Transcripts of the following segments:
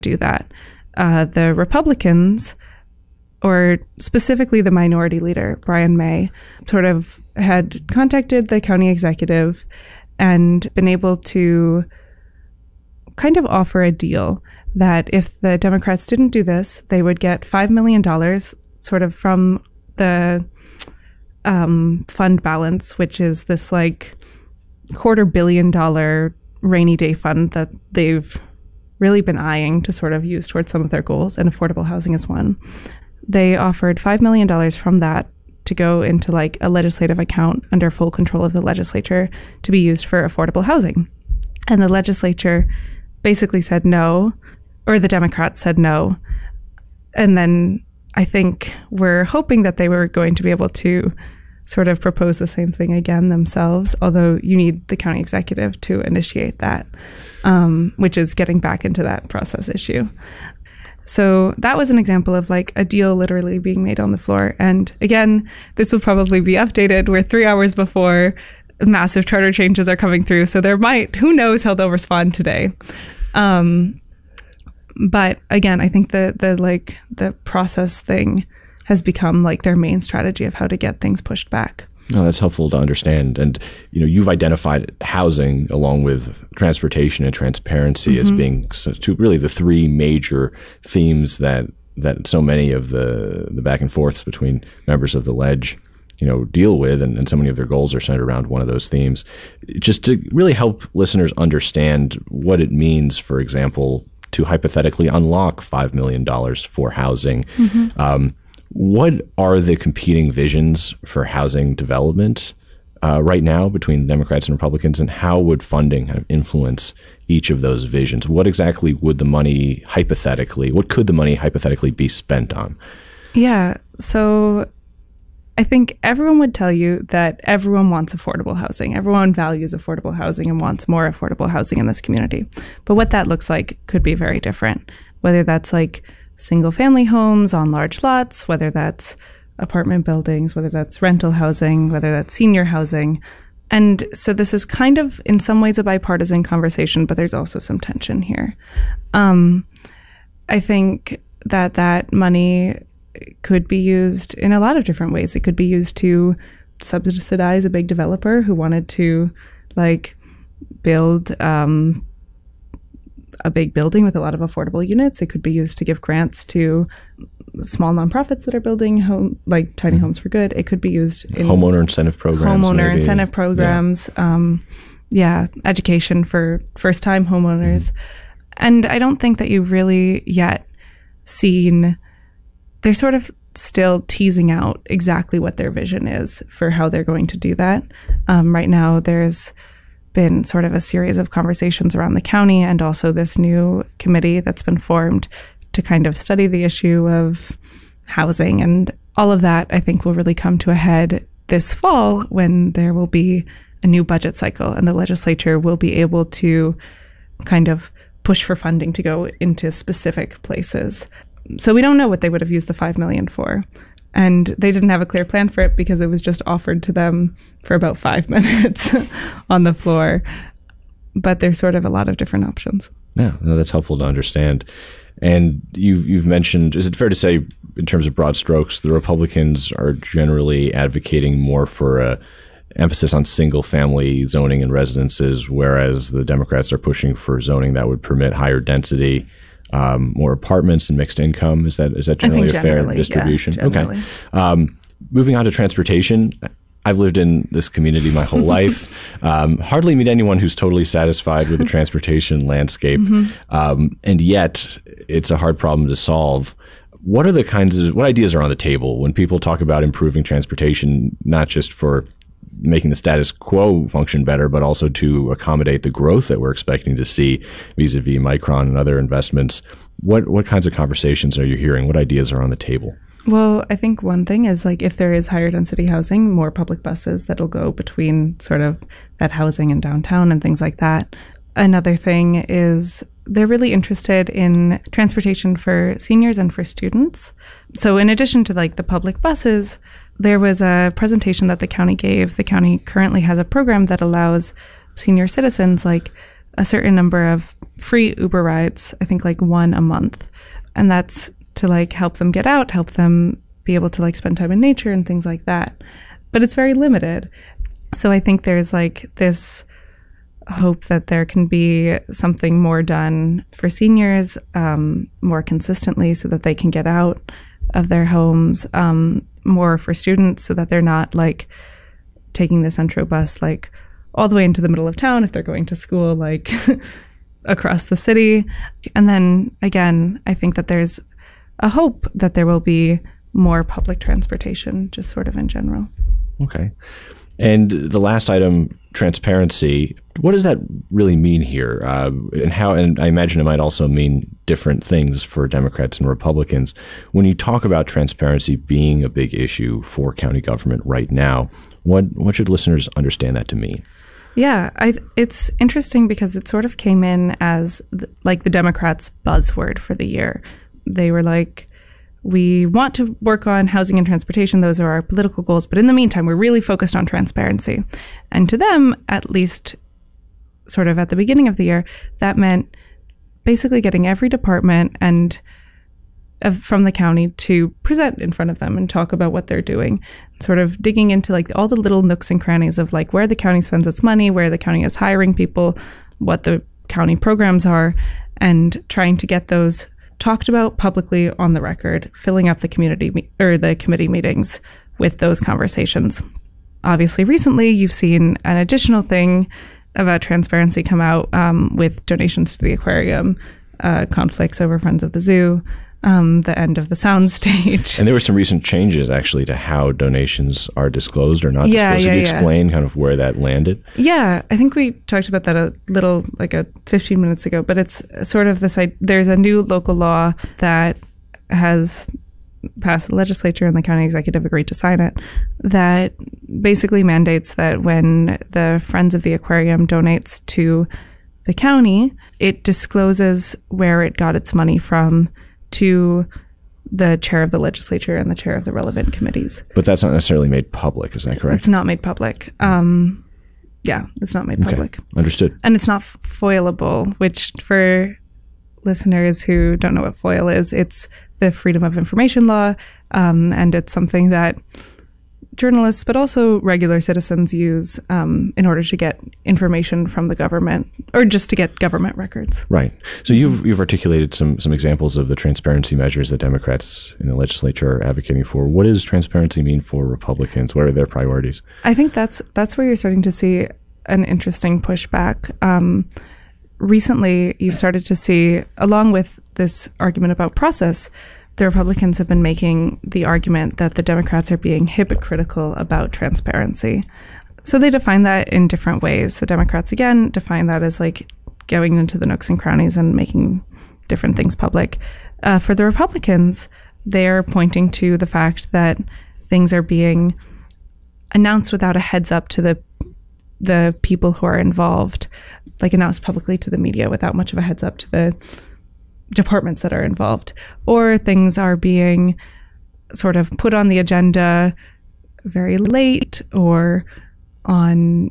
do that. The Republicans, or specifically the minority leader, Brian May, sort of had contacted the county executive and been able to kind of offer a deal that if the Democrats didn't do this, they would get $5 million sort of from the fund balance, which is this like $250 million rainy day fund that they've really been eyeing to sort of use towards some of their goals, and affordable housing is one. They offered $5 million from that to go into like a legislative account under full control of the legislature to be used for affordable housing. And the legislature basically said no, or the Democrats said no. And then I think we're hoping that they were going to be able to sort of propose the same thing again themselves, although you need the county executive to initiate that, which is getting back into that process issue. So that was an example of like a deal literally being made on the floor. And again, this will probably be updated. We're 3 hours before massive charter changes are coming through. So there might, who knows how they'll respond today. But again, I think the process thing has become like their main strategy of how to get things pushed back. No, that's helpful to understand. And, you've identified housing along with transportation and transparency as being really the three major themes that so many of the back and forths between members of the Ledge, deal with. And so many of their goals are centered around one of those themes. Just to really help listeners understand what it means, for example, to hypothetically unlock $5 million for housing. What are the competing visions for housing development right now between Democrats and Republicans, and how would funding kind of influence each of those visions? What exactly would the money what could the money hypothetically be spent on? Yeah, so I think everyone would tell you that everyone wants affordable housing. Everyone values affordable housing and wants more affordable housing in this community. But what that looks like could be very different, whether that's like single family homes on large lots, whether that's apartment buildings, whether that's rental housing, whether that's senior housing. And so this is kind of in some ways a bipartisan conversation, but there's also some tension here. I think that money could be used in a lot of different ways. It could be used to subsidize a big developer who wanted to like build a big building with a lot of affordable units. It could be used to give grants to small nonprofits that are building tiny homes for good. It could be used in homeowner incentive programs. Education for first-time homeowners. And I don't think that you've really yet seen, they're sort of still teasing out exactly what their vision is for how they're going to do that. Right now, there's been sort of a series of conversations around the county and also this new committee that's been formed to kind of study the issue of housing. And all of that, I think, will really come to a head this fall when there will be a new budget cycle and the legislature will be able to kind of push for funding to go into specific places. So we don't know what they would have used the $5 million for. And they didn't have a clear plan for it because it was just offered to them for about 5 minutes on the floor. But there's sort of a lot of different options. Yeah, no, that's helpful to understand. And you've mentioned, is it fair to say, in terms of broad strokes, the Republicans are generally advocating more for a emphasis on single-family zoning and residences, whereas the Democrats are pushing for zoning that would permit higher density, more apartments and mixed income? Is that generally a fair distribution? Yeah, generally. Okay. Moving on to transportation. I've lived in this community my whole life. Hardly meet anyone who's totally satisfied with the transportation landscape. And yet it's a hard problem to solve. What ideas are on the table when people talk about improving transportation, not just for making the status quo function better, but also to accommodate the growth that we're expecting to see vis-a-vis Micron and other investments? What kinds of conversations are you hearing? What ideas are on the table? Well, I think one thing is like if there is higher density housing, more public buses that'll go between sort of that housing and downtown and things like that. Another thing is they're really interested in transportation for seniors and for students. So in addition to like the public buses, there was a presentation that the county gave. The county currently has a program that allows senior citizens like a certain number of free Uber rides, I think like one a month. And that's to like help them get out, help them be able to like spend time in nature and things like that. But it's very limited. So I think there's like this hope that there can be something more done for seniors more consistently so that they can get out of their homes, more for students so that they're not like taking the Centro bus like all the way into the middle of town if they're going to school like across the city. And then again, I think that there's a hope that there will be more public transportation just sort of in general. Okay. And the last item, transparency, what does that really mean here? And I imagine it might also mean different things for Democrats and Republicans. When you talk about transparency being a big issue for county government right now, what should listeners understand that to mean? Yeah, it's interesting because it sort of came in as like the Democrats' buzzword for the year. They were like, we want to work on housing and transportation. Those are our political goals. But in the meantime, we're really focused on transparency. And to them, at least sort of at the beginning of the year, that meant basically getting every department and from the county to present in front of them and talk about what they're doing, sort of digging into like all the little nooks and crannies of like where the county spends its money, where the county is hiring people, what the county programs are, and trying to get those talked about publicly on the record, filling up the the committee meetings with those conversations. Obviously, recently, you've seen an additional thing about transparency come out with donations to the aquarium, conflicts over Friends of the Zoo, the end of the soundstage. And there were some recent changes, actually, to how donations are disclosed or not disclosed. Could you explain kind of where that landed? Yeah, I think we talked about that a little, like 15 minutes ago, but it's sort of this, there's a new local law that has passed the legislature and the county executive agreed to sign it, that basically mandates that when the Friends of the Aquarium donates to the county, it discloses where it got its money from to the chair of the legislature and the chair of the relevant committees. But that's not necessarily made public, is that correct? It's not made public. Yeah, it's not made public. Understood. And it's not foilable, which for listeners who don't know what FOIL is, it's the Freedom of Information Law, and it's something that journalists, but also regular citizens use in order to get information from the government or just to get government records. Right. So you've articulated some examples of the transparency measures that Democrats in the legislature are advocating for. What does transparency mean for Republicans? What are their priorities? I think that's where you're starting to see an interesting pushback. Recently, you've started to see, along with this argument about process, the Republicans have been making the argument that the Democrats are being hypocritical about transparency. So they define that in different ways. The Democrats, again, define that as like going into the nooks and crannies and making different things public. For the Republicans, they're pointing to the fact that things are being announced without a heads up to the people who are involved, like announced publicly to the media without much of a heads up to the departments that are involved, or things are being sort of put on the agenda very late or on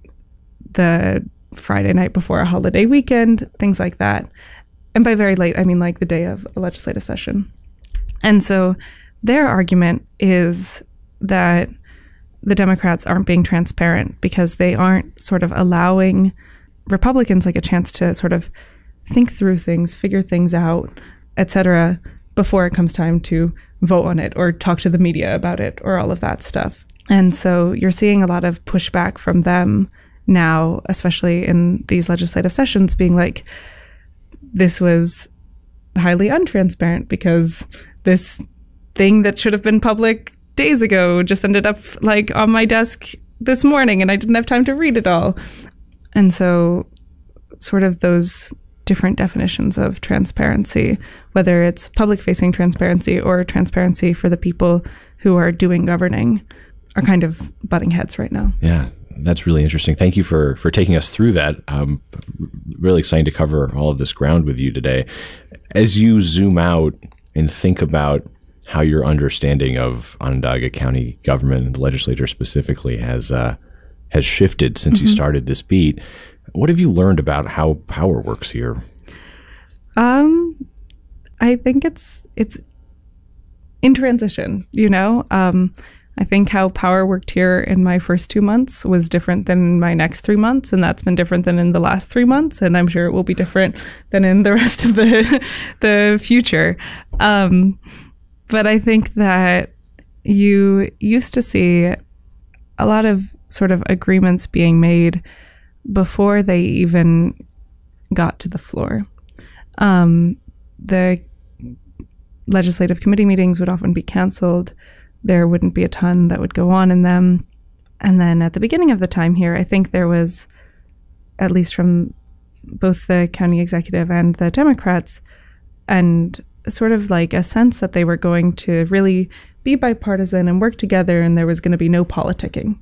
the Friday night before a holiday weekend, things like that. And by very late, I mean like the day of a legislative session. And so their argument is that the Democrats aren't being transparent because they aren't sort of allowing Republicans like a chance to sort of think through things, figure things out, etc., before it comes time to vote on it or talk to the media about it or all of that stuff. And so you're seeing a lot of pushback from them now, especially in these legislative sessions, being like, this was highly untransparent because this thing that should have been public days ago just ended up like on my desk this morning and I didn't have time to read it all. And so sort of those different definitions of transparency, whether it's public-facing transparency or transparency for the people who are doing governing, are kind of butting heads right now. Yeah, that's really interesting. Thank you for taking us through that. Really exciting to cover all of this ground with you today. As you zoom out and think about how your understanding of Onondaga County government and the legislature specifically has shifted since you started this beat, what have you learned about how power works here? I think it's in transition, I think how power worked here in my first 2 months was different than my next 3 months, and that's been different than in the last 3 months, and I'm sure it will be different than in the rest of the future. But I think that you used to see a lot of sort of agreements being made before they even got to the floor. The legislative committee meetings would often be canceled. There wouldn't be a ton that would go on in them. And then at the beginning of the time here, I think there was, at least from both the county executive and the Democrats, and sort of like a sense that they were going to really be bipartisan and work together, and there was going to be no politicking.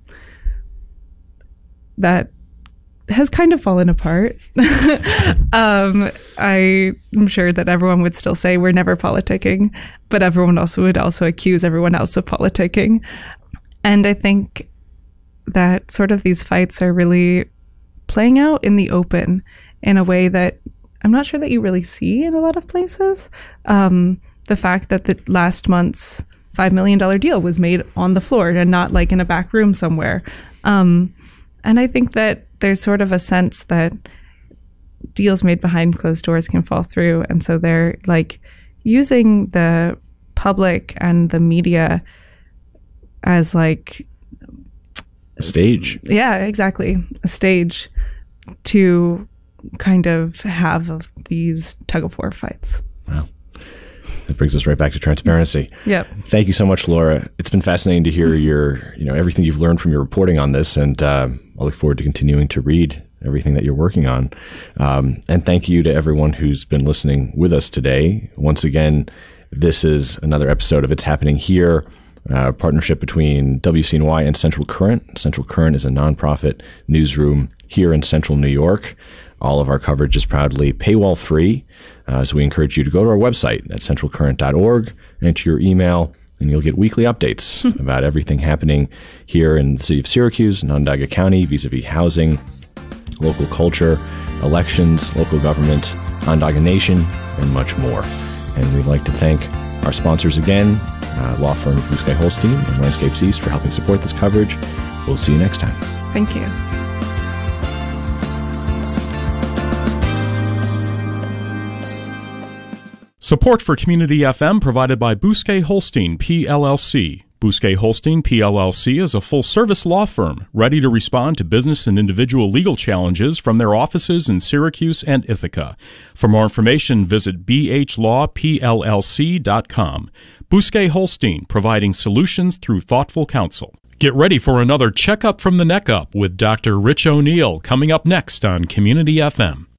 That has kind of fallen apart. I'm sure that everyone would still say we're never politicking, but everyone would also accuse everyone else of politicking. And I think that sort of these fights are really playing out in the open in a way that I'm not sure that you really see in a lot of places. The fact that the last month's $5 million deal was made on the floor and not like in a back room somewhere. And I think that there's sort of a sense that deals made behind closed doors can fall through. And so they're like using the public and the media as like a stage. Yeah, exactly. A stage to kind of have these tug of war fights. Wow. That brings us right back to transparency. Yep. Thank you so much, Laura. It's been fascinating to hear your, everything you've learned from your reporting on this, and I look forward to continuing to read everything that you're working on. And thank you to everyone who's been listening with us today. Once again, this is another episode of It's Happening Here, a partnership between WCNY and Central Current. Central Current is a nonprofit newsroom here in Central New York. All of our coverage is proudly paywall free. So we encourage you to go to our website at centralcurrent.org, enter your email, and you'll get weekly updates about everything happening here in the city of Syracuse and Onondaga County vis-a-vis housing, local culture, elections, local government, Onondaga Nation, and much more. And we'd like to thank our sponsors again, law firm Bousquet Holstein and Landscapes East, for helping support this coverage. We'll see you next time. Thank you. Support for Community FM provided by Bousquet Holstein, PLLC. Bousquet Holstein, PLLC is a full-service law firm ready to respond to business and individual legal challenges from their offices in Syracuse and Ithaca. For more information, visit bhlawpllc.com. Bousquet Holstein, providing solutions through thoughtful counsel. Get ready for another Checkup from the Neck Up with Dr. Rich O'Neill coming up next on Community FM.